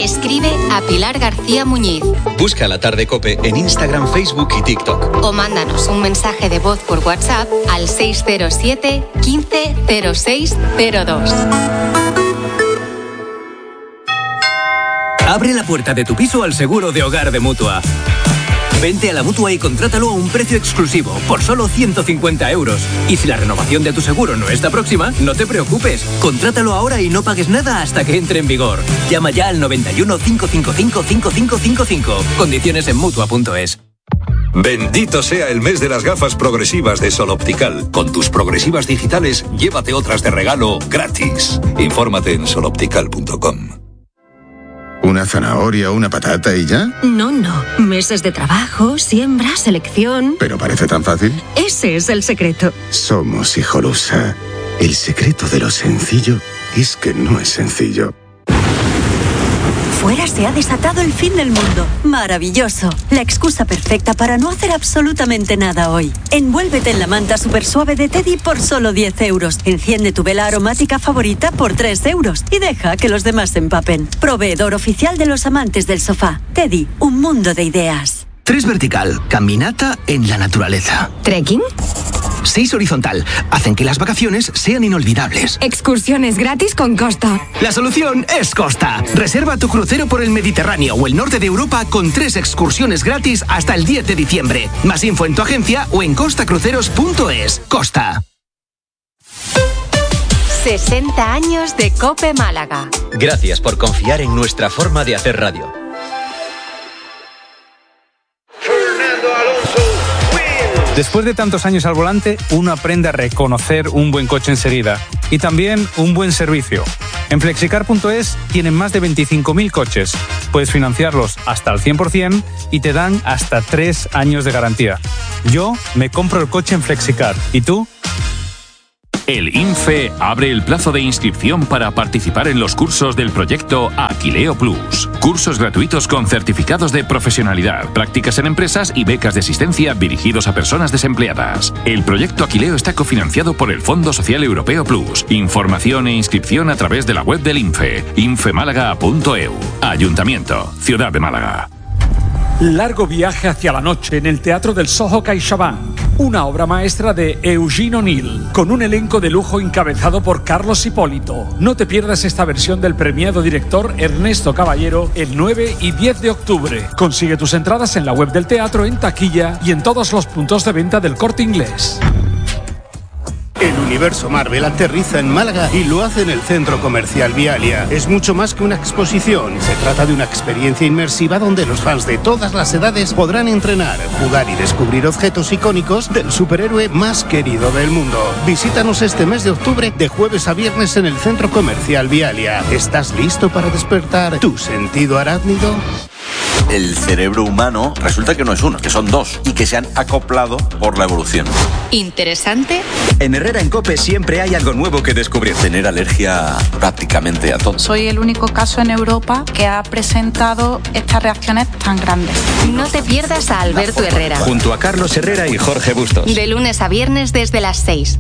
Escribe a Pilar García Muñiz. Busca La Tarde COPE en Instagram, Facebook y TikTok. O mándanos un mensaje de voz por WhatsApp al 607 15 06 02. Abre la puerta de tu piso al seguro de hogar de Mutua. Vente a la Mutua y contrátalo a un precio exclusivo, por solo 150 €. Y si la renovación de tu seguro no está próxima, no te preocupes. Contrátalo ahora y no pagues nada hasta que entre en vigor. Llama ya al 91 555 5555. Condiciones en Mutua.es. Bendito sea el mes de las gafas progresivas de Sol Optical. Con tus progresivas digitales, llévate otras de regalo gratis. Infórmate en soloptical.com. ¿Una zanahoria o una patata y ya? No. Meses de trabajo, siembra, selección... ¿Pero parece tan fácil? Ese es el secreto. Somos Hijolusa. El secreto de lo sencillo es que no es sencillo. Fuera se ha desatado el fin del mundo. Maravilloso. La excusa perfecta para no hacer absolutamente nada hoy. Envuélvete en la manta super suave de Teddy por solo 10 €. Enciende tu vela aromática favorita por 3 € y deja que los demás se empapen. Proveedor oficial de los amantes del sofá. Teddy, un mundo de ideas. 3 vertical, caminata en la naturaleza. ¿Trekking? 6 horizontal, hacen que las vacaciones sean inolvidables. Excursiones gratis con Costa. La solución es Costa. Reserva tu crucero por el Mediterráneo o el norte de Europa con 3 excursiones gratis hasta el 10 de diciembre. Más info en tu agencia o en costacruceros.es. Costa. 60 años de COPE Málaga. Gracias por confiar en nuestra forma de hacer radio. Después de tantos años al volante, uno aprende a reconocer un buen coche enseguida y también un buen servicio. En Flexicar.es tienen más de 25.000 coches. Puedes financiarlos hasta el 100% y te dan hasta 3 años de garantía. Yo me compro el coche en Flexicar. ¿Y tú? El INFE abre el plazo de inscripción para participar en los cursos del proyecto Aquileo Plus. Cursos gratuitos con certificados de profesionalidad, prácticas en empresas y becas de asistencia dirigidos a personas desempleadas. El proyecto Aquileo está cofinanciado por el Fondo Social Europeo Plus. Información e inscripción a través de la web del INFE, infemálaga.eu. Ayuntamiento, Ciudad de Málaga. Largo viaje hacia la noche en el Teatro del Soho CaixaBank. Una obra maestra de Eugene O'Neill, con un elenco de lujo encabezado por Carlos Hipólito. No te pierdas esta versión del premiado director Ernesto Caballero el 9 y 10 de octubre. Consigue tus entradas en la web del teatro, en taquilla y en todos los puntos de venta del Corte Inglés. El universo Marvel aterriza en Málaga y lo hace en el Centro Comercial Vialia. Es mucho más que una exposición. Se trata de una experiencia inmersiva donde los fans de todas las edades podrán entrenar, jugar y descubrir objetos icónicos del superhéroe más querido del mundo. Visítanos este mes de octubre de jueves a viernes en el Centro Comercial Vialia. ¿Estás listo para despertar tu sentido arácnido? El cerebro humano resulta que no es uno, que son 2 y que se han acoplado por la evolución. ¿Interesante? En Herrera en COPE siempre hay algo nuevo que descubrir. Tener alergia prácticamente a todo. Soy el único caso en Europa que ha presentado estas reacciones tan grandes. No te pierdas a Alberto Herrera. Junto a Carlos Herrera y Jorge Bustos. De lunes a viernes desde las 6.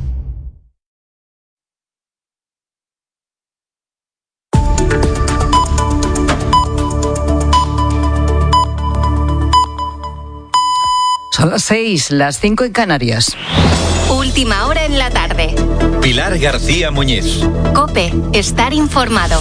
Son las 6, las 5 en Canarias. Última hora en la tarde. Pilar García Muñiz. COPE, estar informado.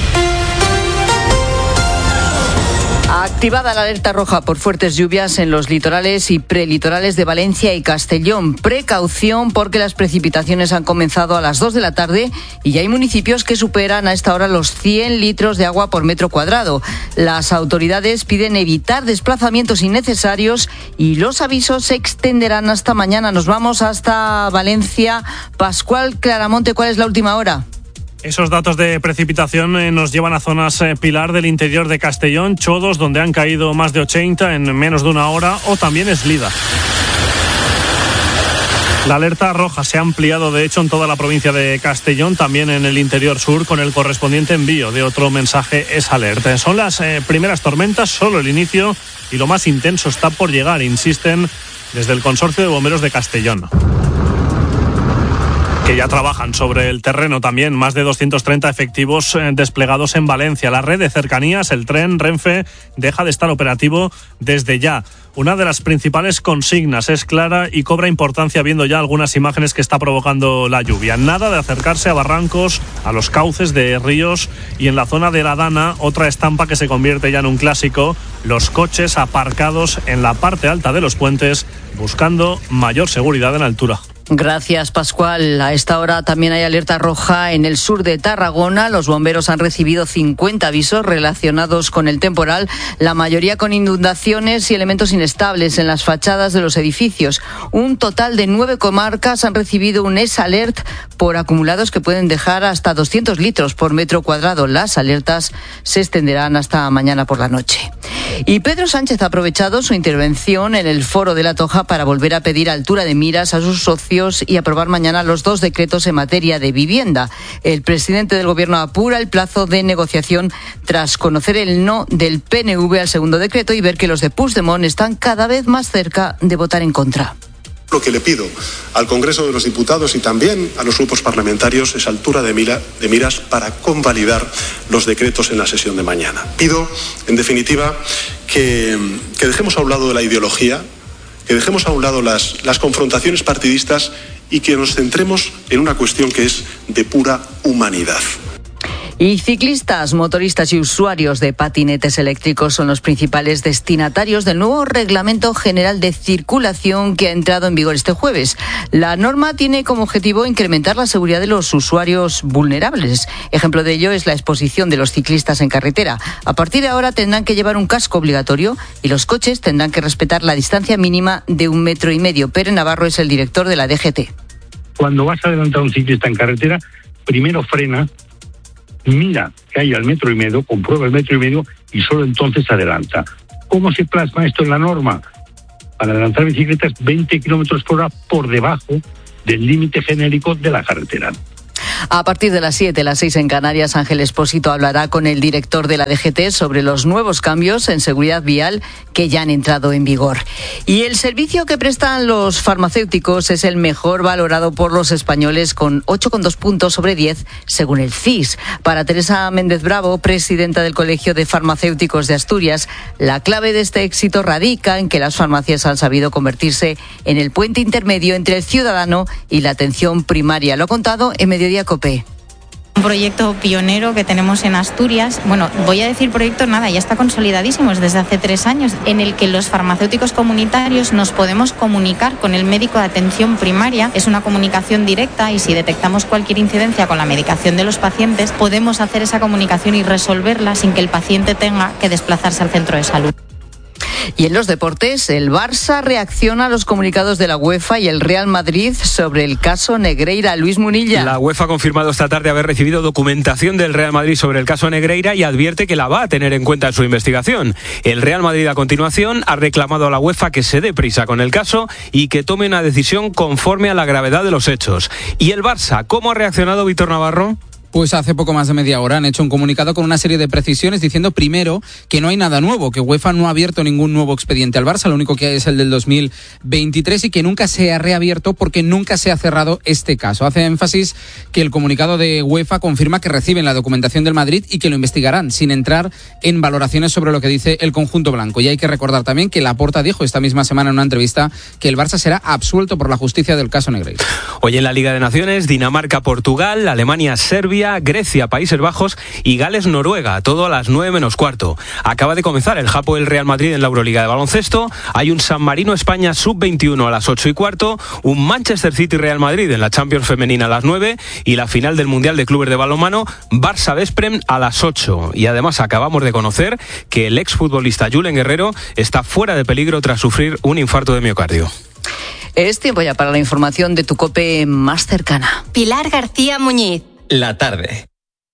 Activada la alerta roja por fuertes lluvias en los litorales y prelitorales de Valencia y Castellón. Precaución porque las precipitaciones han comenzado a las 2 de la tarde y ya hay municipios que superan a esta hora los 100 litros de agua por metro cuadrado. Las autoridades piden evitar desplazamientos innecesarios y los avisos se extenderán hasta mañana. Nos vamos hasta Valencia. Pascual Claramonte, ¿cuál es la última hora? Esos datos de precipitación nos llevan a zonas Pilar del interior de Castellón, Chodos, donde han caído más de 80 en menos de una hora, o también Eslida. La alerta roja se ha ampliado, de hecho, en toda la provincia de Castellón, también en el interior sur, con el correspondiente envío de otro mensaje es alerta. Son las primeras tormentas, solo el inicio, y lo más intenso está por llegar, insisten desde el Consorcio de Bomberos de Castellón. que ya trabajan sobre el terreno también. Más de 230 efectivos desplegados en Valencia. La red de cercanías, el tren Renfe, deja de estar operativo desde ya. Una de las principales consignas es clara y cobra importancia viendo ya algunas imágenes que está provocando la lluvia. Nada de acercarse a barrancos, a los cauces de ríos, y en la zona de la Dana, otra estampa que se convierte ya en un clásico, los coches aparcados en la parte alta de los puentes buscando mayor seguridad en altura. Gracias, Pascual. A esta hora también hay alerta roja en el sur de Tarragona. Los bomberos han recibido 50 avisos relacionados con el temporal, la mayoría con inundaciones y elementos inestables en las fachadas de los edificios. Un total de 9 comarcas han recibido un S-Alert por acumulados que pueden dejar hasta 200 litros por metro cuadrado. Las alertas se extenderán hasta mañana por la noche. Y Pedro Sánchez ha aprovechado su intervención en el Foro de la Toja para volver a pedir altura de miras a sus socios y aprobar mañana los 2 decretos en materia de vivienda. El presidente del Gobierno apura el plazo de negociación tras conocer el no del PNV al segundo decreto y ver que los de Puigdemont están cada vez más cerca de votar en contra. Lo que le pido al Congreso de los Diputados y también a los grupos parlamentarios es altura de miras para convalidar los decretos en la sesión de mañana. Pido, en definitiva, que dejemos a un lado la ideología, que dejemos a un lado las confrontaciones partidistas y que nos centremos en una cuestión que es de pura humanidad. Y ciclistas, motoristas y usuarios de patinetes eléctricos son los principales destinatarios del nuevo Reglamento General de Circulación que ha entrado en vigor este jueves. La norma tiene como objetivo incrementar la seguridad de los usuarios vulnerables. Ejemplo de ello es la exposición de los ciclistas en carretera. A partir de ahora tendrán que llevar un casco obligatorio y los coches tendrán que respetar la distancia mínima de 1,5 metros. Pere Navarro es el director de la DGT. Cuando vas a adelantar a un ciclista en carretera, primero frena, mira que hay al 1,5 metros, comprueba el 1,5 metros y solo entonces adelanta. ¿Cómo se plasma esto en la norma? Para adelantar bicicletas 20 kilómetros por hora por debajo del límite genérico de la carretera. A partir de las 7, las 6 en Canarias, Ángel Expósito hablará con el director de la DGT sobre los nuevos cambios en seguridad vial que ya han entrado en vigor. Y el servicio que prestan los farmacéuticos es el mejor valorado por los españoles con 8,2 puntos sobre 10 según el CIS. Para Teresa Méndez Bravo, presidenta del Colegio de Farmacéuticos de Asturias, la clave de este éxito radica en que las farmacias han sabido convertirse en el puente intermedio entre el ciudadano y la atención primaria. Lo ha contado en Mediodía COPE. Un proyecto pionero que tenemos en Asturias, bueno, voy a decir proyecto, nada, ya está consolidadísimo, es desde hace 3 años, en el que los farmacéuticos comunitarios nos podemos comunicar con el médico de atención primaria. Es una comunicación directa y si detectamos cualquier incidencia con la medicación de los pacientes, podemos hacer esa comunicación y resolverla sin que el paciente tenga que desplazarse al centro de salud. Y en los deportes, el Barça reacciona a los comunicados de la UEFA y el Real Madrid sobre el caso Negreira. Luis Munilla. La UEFA ha confirmado esta tarde haber recibido documentación del Real Madrid sobre el caso Negreira y advierte que la va a tener en cuenta en su investigación. El Real Madrid, a continuación, ha reclamado a la UEFA que se dé prisa con el caso y que tome una decisión conforme a la gravedad de los hechos. ¿Y el Barça? ¿Cómo ha reaccionado Víctor Navarro? Pues hace poco más de media hora han hecho un comunicado con una serie de precisiones diciendo primero que no hay nada nuevo, que UEFA no ha abierto ningún nuevo expediente al Barça, lo único que hay es el del 2023 y que nunca se ha reabierto porque nunca se ha cerrado este caso. Hace énfasis que el comunicado de UEFA confirma que reciben la documentación del Madrid y que lo investigarán sin entrar en valoraciones sobre lo que dice el conjunto blanco. Y hay que recordar también que Laporta dijo esta misma semana en una entrevista que el Barça será absuelto por la justicia del caso Negreira. Hoy en la Liga de Naciones, Dinamarca-Portugal, Alemania-Serbia, Grecia, Países Bajos y Gales-Noruega, todo a las 9:15. Acaba de comenzar el Japo del Real Madrid en la Euroliga de baloncesto. Hay un San Marino España sub-21 a las 8:15, un Manchester City-Real Madrid en la Champions femenina a las 9 y la final del Mundial de Clubes de Balonmano Barça-Vesprem a las 8. Y además acabamos de conocer que el exfutbolista Julen Guerrero está fuera de peligro tras sufrir un infarto de miocardio. Es tiempo ya para la información de tu COPE más cercana. Pilar García Muñiz. La tarde.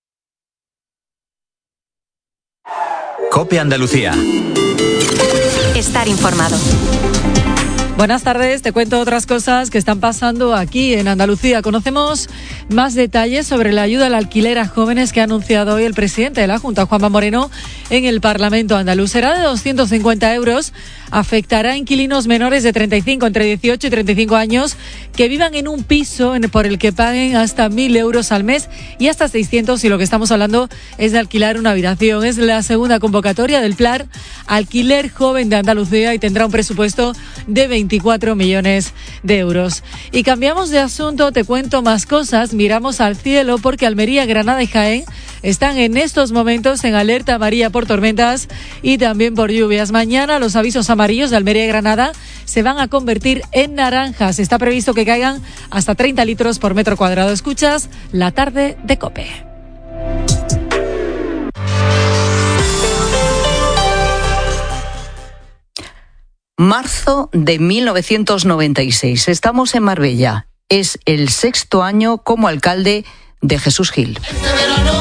COPE Andalucía. Estar informado. Buenas tardes, te cuento otras cosas que están pasando aquí en Andalucía. Conocemos más detalles sobre la ayuda al alquiler a jóvenes que ha anunciado hoy el presidente de la Junta, Juanma Moreno, en el Parlamento andaluz. Será de 250 euros, afectará a inquilinos menores de 35, entre 18 y 35 años, que vivan en un piso por el que paguen hasta 1.000 euros al mes y hasta 600 si lo que estamos hablando es de alquilar una habitación. Es la segunda convocatoria del plan Alquiler Joven de Andalucía y tendrá un presupuesto de 24 millones de euros. Y cambiamos de asunto, te cuento más cosas. Miramos al cielo porque Almería, Granada y Jaén están en estos momentos en alerta amarilla por tormentas y también por lluvias. Mañana los avisos amarillos de Almería y Granada se van a convertir en naranjas. Está previsto que caigan hasta 30 litros por metro cuadrado. Escuchas La Tarde de COPE. Marzo de 1996. Estamos en Marbella. Es el 6º año como alcalde de Jesús Gil.